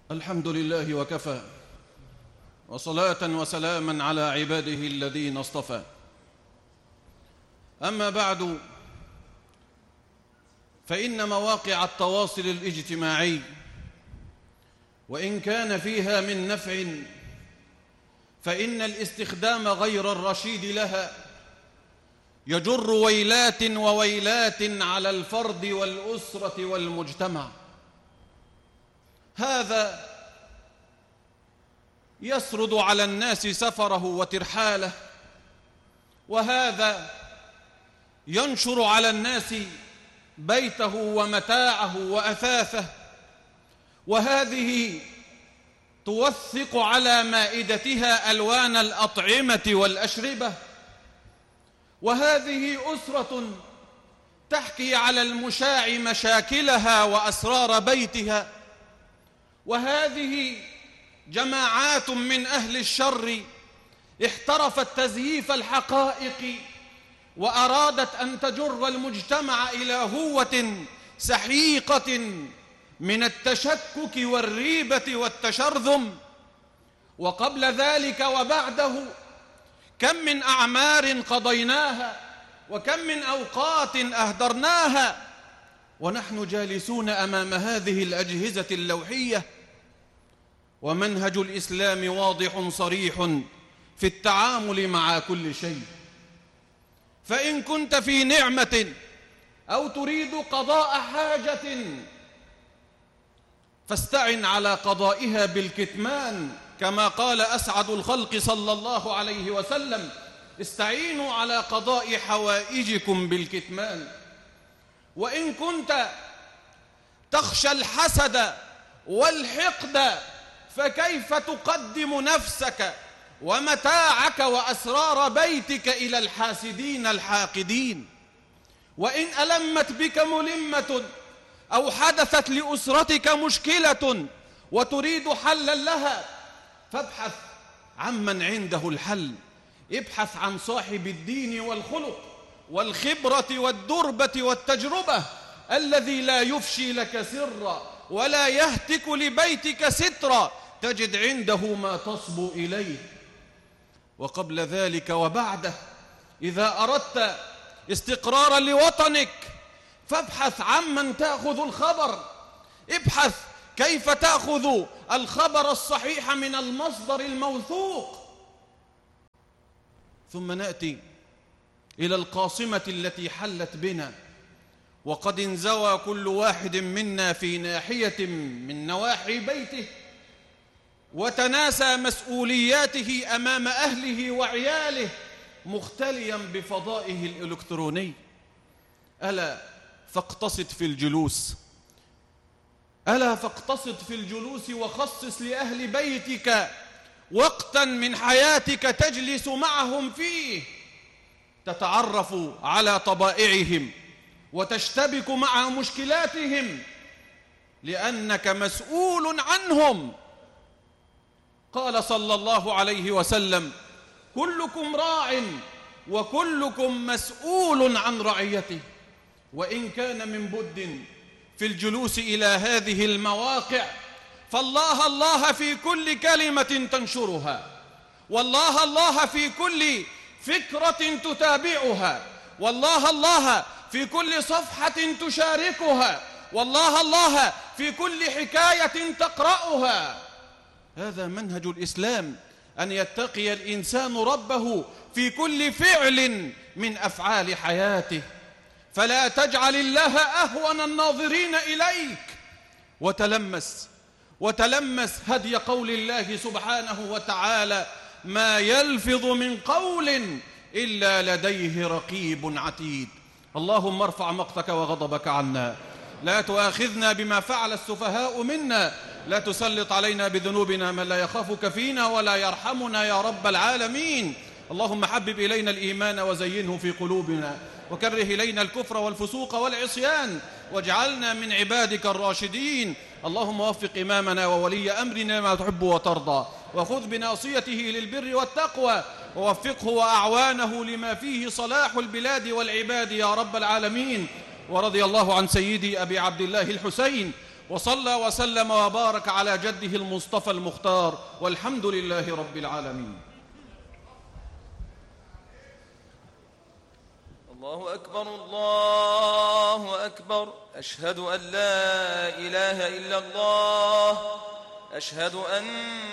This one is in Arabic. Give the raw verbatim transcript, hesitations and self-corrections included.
الحمد لله وكفى، وصلاة وسلاما على عباده الذين اصطفى. أما بعد، فإن مواقع التواصل الاجتماعي وإن كان فيها من نفع، فإن الاستخدام غير الرشيد لها يجر ويلات وويلات على الفرد والأسرة والمجتمع. هذا يسرد على الناس سفره وترحاله، وهذا ينشر على الناس بيته ومتاعه وأثاثه، وهذه توثق على مائدتها ألوان الأطعمة والأشربة، وهذه أسرة تحكي على المشاع مشاكلها وأسرار بيتها، وهذه جماعات من أهل الشر احترفت تزييف الحقائق وأرادت أن تجر المجتمع إلى هوة سحيقة من التشكك والريبة والتشرذم. وقبل ذلك وبعده كم من أعمار قضيناها، وكم من أوقات أهدرناها ونحن جالسون أمام هذه الأجهزة اللوحية. ومنهج الإسلام واضح صريح في التعامل مع كل شيء. فإن كنت في نعمة أو تريد قضاء حاجة فاستعن على قضائها بالكتمان، كما قال أسعد الخلق صلى الله عليه وسلم: استعينوا على قضاء حوائجكم بالكتمان. وإن كنت تخشى الحسد والحقد فكيف تقدم نفسك ومتاعك وأسرار بيتك إلى الحاسدين الحاقدين؟ وإن ألمت بك ملمة أو حدثت لأسرتك مشكلة وتريد حلا لها فابحث عمن عنده الحل. ابحث عن صاحب الدين والخلق والخبرة والدربة والتجربة، الذي لا يفشي لك سرا ولا يهتك لبيتك سترا، تجد عنده ما تصبو إليه. وقبل ذلك وبعده، إذا أردت استقرارا لوطنك فابحث عمن تأخذ الخبر. ابحث كيف تأخذ الخبر الصحيح من المصدر الموثوق. ثم نأتي إلى القاصمة التي حلت بنا، وقد انزوى كل واحد منا في ناحية من نواحي بيته وتناسى مسؤولياته أمام أهله وعياله، مختليا بفضائه الإلكتروني. ألا فاقتصد في الجلوس، ألا فاقتصد في الجلوس وخصص لأهل بيتك وقتا من حياتك تجلس معهم فيه، تتعرف على طبائعهم وتشتبك مع مشكلاتهم، لأنك مسؤول عنهم. قال صلى الله عليه وسلم: كلكم راع وكلكم مسؤول عن رعيته. وإن كان من بد في الجلوس إلى هذه المواقع، فالله الله في كل كلمة تنشرها، والله الله في كل فكرة تتابعها، والله الله في كل صفحة تشاركها، والله الله في كل حكاية تقرأها. هذا منهج الإسلام، أن يتقي الإنسان ربه في كل فعل من أفعال حياته، فلا تجعل الله أهون الناظرين إليك. وتلمس وتلمس هدي قول الله سبحانه وتعالى: ما يلفظ من قول إلا لديه رقيب عتيد. اللهم ارفع مقتك وغضبك عنا، لا تؤاخذنا بما فعل السفهاء منا، لا تسلط علينا بذنوبنا من لا يخافك فينا ولا يرحمنا يا رب العالمين. اللهم حبب إلينا الإيمان وزينه في قلوبنا، وكره إلينا الكفر والفسوق والعصيان، واجعلنا من عبادك الراشدين. اللهم وفق إمامنا وولي أمرنا ما تحب وترضى، وخذ بناصيته للبر والتقوى، ووفقه وأعوانه لما فيه صلاح البلاد والعباد يا رب العالمين. ورضي الله عن سيدي أبي عبد الله الحسين وصلى وسلم وبارك على جده المصطفى المختار، والحمد لله رب العالمين. الله أكبر الله أكبر. أشهد أن لا إله إلا الله. أشهد أن